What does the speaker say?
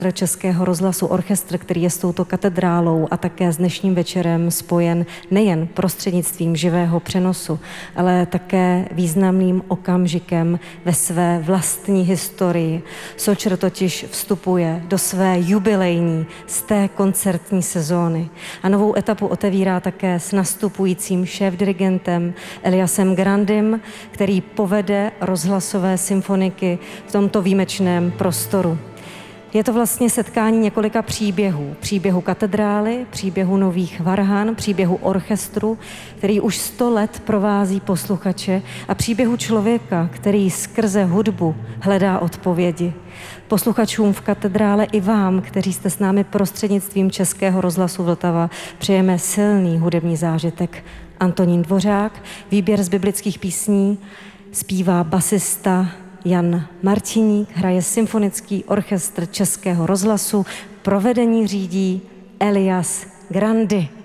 Českého rozhlasu, orchestr, který je s touto katedrálou a také s dnešním večerem spojen nejen prostřednictvím živého přenosu, ale také významným okamžikem ve své vlastní historii. Sočr totiž vstupuje do své jubilejní z té koncertní sezóny a novou etapu otevírá také s nastupujícím šéfdirigentem Eliasem Grandym, který povede rozhlasové symfoniky v tomto výjimečném prostoru. Je to vlastně setkání několika příběhů. Příběhu katedrály, příběhu nových varhan, příběhu orchestru, který už 100 let provází posluchače a příběhu člověka, který skrze hudbu hledá odpovědi. Posluchačům v katedrále i vám, kteří jste s námi prostřednictvím Českého rozhlasu Vltava, přejeme silný hudební zážitek. Antonín Dvořák, výběr z biblických písní, zpívá basista Jan Martiník, hraje symfonický orchestr Českého rozhlasu, provedení řídí Elias Grandy.